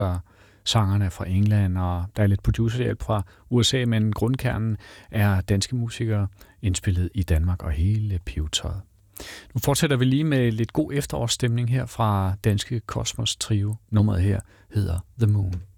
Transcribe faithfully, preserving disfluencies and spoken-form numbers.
og sangerne fra England, og der er lidt producerhjælp fra U S A, men grundkernen er danske musikere indspillet i Danmark og hele pivetøjet. Nu fortsætter vi lige med lidt god efterårsstemning her fra Danske Kosmos Trio. Nummeret her hedder The Moon.